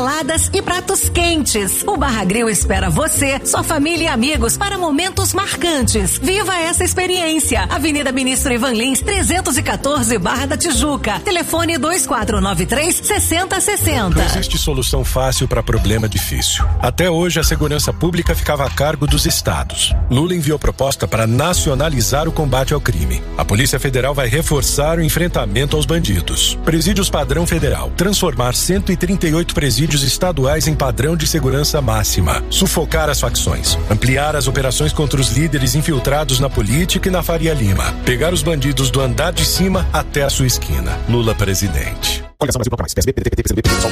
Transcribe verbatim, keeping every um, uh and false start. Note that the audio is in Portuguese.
saladas e pratos quentes. O Barra Grill espera você, sua família e amigos para momentos marcantes. Viva essa experiência. Avenida Ministro Ivan Lins, trezentos e quatorze, Barra da Tijuca. Telefone dois quatro nove três, seis zero seis zero. Não existe solução fácil para problema difícil. Até hoje, a segurança pública ficava a cargo dos estados. Lula enviou proposta para nacionalizar o combate ao crime. A Polícia Federal vai reforçar o enfrentamento aos bandidos. Presídios padrão federal. Transformar cento e trinta e oito presídios estaduais em padrão de segurança máxima. Sufocar as facções. Ampliar as operações contra os líderes infiltrados na política e na Faria Lima. Pegar os bandidos do andar de cima até a sua esquina. Lula presidente. Coligação Brasil Proclamais. P S B, P D T, P C B, P D T,